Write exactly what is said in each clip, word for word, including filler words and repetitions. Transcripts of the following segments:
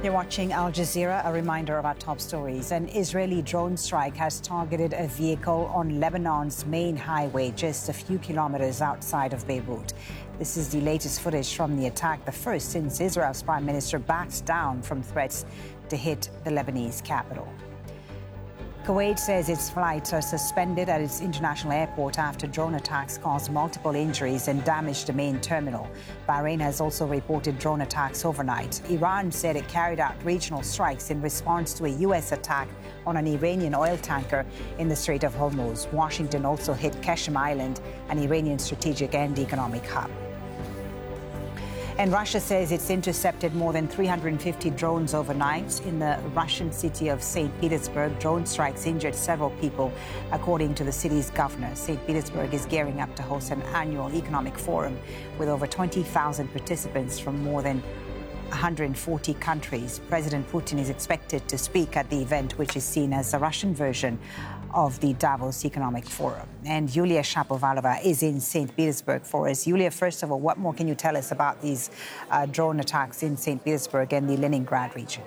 You're watching Al Jazeera. A reminder of our top stories. An Israeli drone strike has targeted a vehicle on Lebanon's main highway just a few kilometers outside of Beirut. This is the latest footage from the attack, the first since Israel's prime minister backed down from threats to hit the Lebanese capital. Kuwait says its flights are suspended at its international airport after drone attacks caused multiple injuries and damaged the main terminal. Bahrain has also reported drone attacks overnight. Iran said it carried out regional strikes in response to a U S attack on an Iranian oil tanker in the Strait of Hormuz. Washington also hit Qasem Island, an Iranian strategic and economic hub. And Russia says it's intercepted more than three hundred fifty drones overnight in the Russian city of Saint Petersburg. Drone strikes injured several people, according to the city's governor. Saint Petersburg is gearing up to host an annual economic forum with over twenty thousand participants from more than one hundred forty countries. President Putin is expected to speak at the event, which is seen as a Russian version of the Davos Economic Forum. And Yulia Shapovalova is in Saint Petersburg for us. Yulia, first of all, what more can you tell us about these uh, drone attacks in Saint Petersburg and the Leningrad region?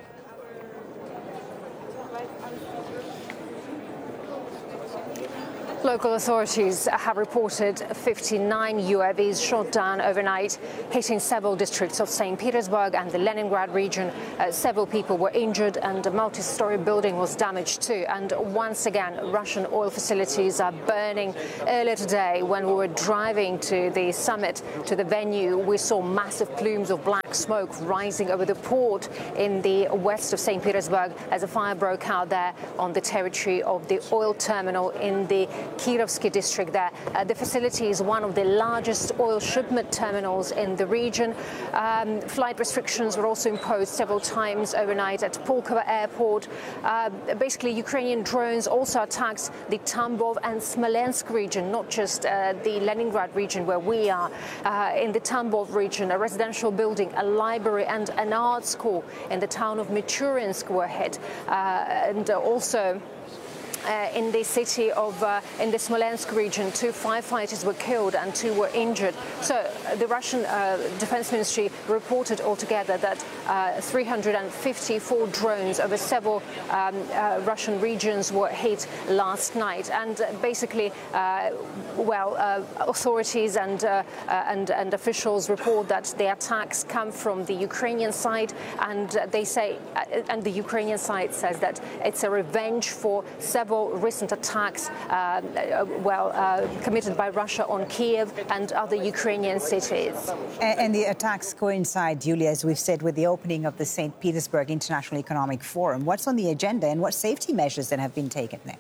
Local authorities have reported fifty-nine U A Vs shot down overnight, hitting several districts of Saint Petersburg and the Leningrad region. Uh, several people were injured and a multi-story building was damaged too. And once again, Russian oil facilities are burning. Earlier today, when we were driving to the summit, to the venue, we saw massive plumes of black smoke rising over the port in the west of Saint Petersburg as a fire broke out there on the territory of the oil terminal in the Kirovsky district there. Uh, the facility is one of the largest oil shipment terminals in the region. Um, flight restrictions were also imposed several times overnight at Pulkovo airport. Uh, basically, Ukrainian drones also attacked the Tambov and Smolensk region, not just uh, the Leningrad region where we are. Uh, in the Tambov region, a residential building, a library and an art school in the town of Michurinsk were hit. Uh, and also Uh, in the city of, uh, in the Smolensk region, two firefighters were killed and two were injured. So uh, the Russian uh, Defense Ministry reported altogether that uh, three hundred fifty-four drones over several um, uh, Russian regions were hit last night. And uh, basically, uh, well, uh, authorities and, uh, uh, and, and officials report that the attacks come from the Ukrainian side, and uh, they say, uh, and the Ukrainian side says that it's a revenge for several recent attacks, uh, well, uh, committed by Russia on Kiev and other Ukrainian cities. And, and the attacks coincide, Yulia, as we've said, with the opening of the Saint Petersburg International Economic Forum. What's on the agenda and what safety measures then have been taken there?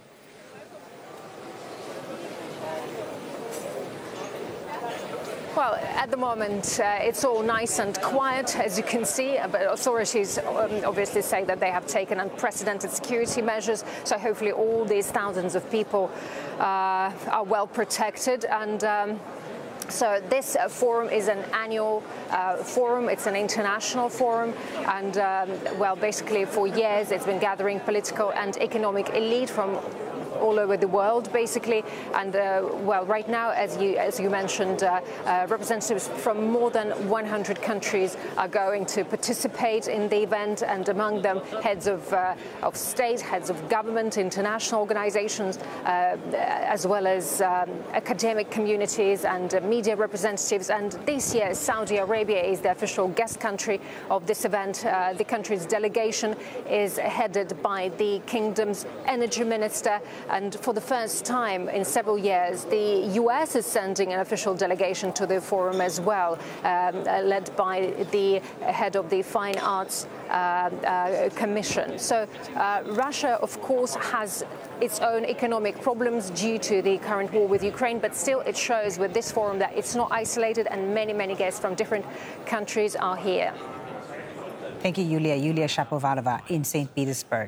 Well, at the moment, uh, it's all nice and quiet, as you can see, but authorities um, obviously say that they have taken unprecedented security measures, so hopefully all these thousands of people uh, are well protected. And um, So this uh, forum is an annual uh, forum. It's an international forum. And, um, well, basically for years it's been gathering political and economic elite from all over the world, basically. And, uh, well, right now, as you as you mentioned, uh, uh, representatives from more than one hundred countries are going to participate in the event, and among them heads of, uh, of state, heads of government, international organizations, uh, as well as um, academic communities and uh, media representatives. And this year, Saudi Arabia is the official guest country of this event. Uh, the country's delegation is headed by the kingdom's energy minister. And for the first time in several years, the U S is sending an official delegation to the forum as well, um, uh, led by the head of the Fine Arts uh, uh, Commission. So uh, Russia, of course, has its own economic problems due to the current war with Ukraine, but still it shows with this forum that it's not isolated, and many, many guests from different countries are here. Thank you, Yulia. Yulia Shapovalova in Saint Petersburg.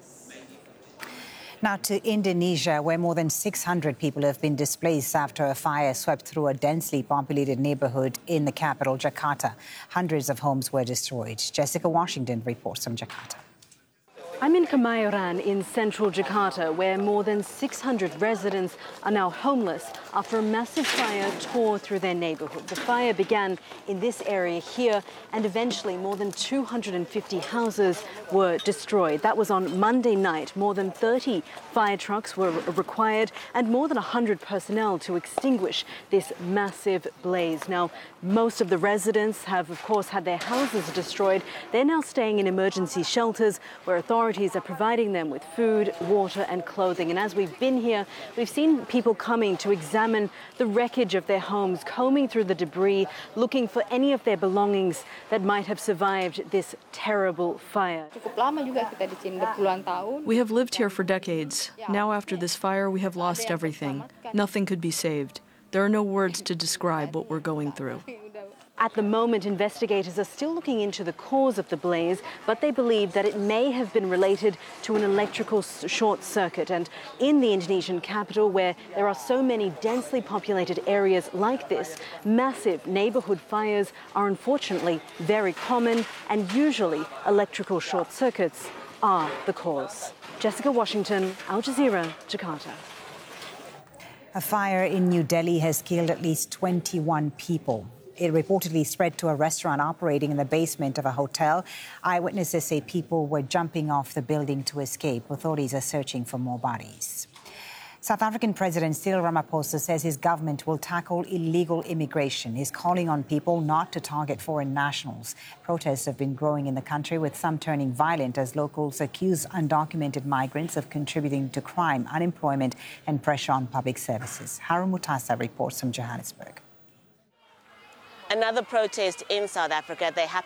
Now to Indonesia, where more than six hundred people have been displaced after a fire swept through a densely populated neighborhood in the capital, Jakarta. Hundreds of homes were destroyed. Jessica Washington reports from Jakarta. I'm in Kemayoran in central Jakarta, where more than six hundred residents are now homeless after a massive fire tore through their neighborhood. The fire began in this area here, and eventually more than two hundred fifty houses were destroyed. That was on Monday night. More than thirty fire trucks were required and more than one hundred personnel to extinguish this massive blaze. Now, most of the residents have, of course, had their houses destroyed. They're now staying in emergency shelters where authorities are providing them with food, water and clothing. And as we've been here, we've seen people coming to examine the wreckage of their homes, combing through the debris, looking for any of their belongings that might have survived this terrible fire. We have lived here for decades. Now after this fire, we have lost everything. Nothing could be saved. There are no words to describe what we're going through. At the moment, investigators are still looking into the cause of the blaze, but they believe that it may have been related to an electrical short circuit. And in the Indonesian capital, where there are so many densely populated areas like this, massive neighborhood fires are unfortunately very common, and usually electrical short circuits are the cause. Jessica Washington, Al Jazeera, Jakarta. A fire in New Delhi has killed at least twenty-one people. It reportedly spread to a restaurant operating in the basement of a hotel. Eyewitnesses say people were jumping off the building to escape. Authorities are searching for more bodies. South African President Cyril Ramaphosa says his government will tackle illegal immigration. He's calling on people not to target foreign nationals. Protests have been growing in the country, with some turning violent as locals accuse undocumented migrants of contributing to crime, unemployment and pressure on public services. Harun Mutasa reports from Johannesburg. Another protest in South Africa. They happened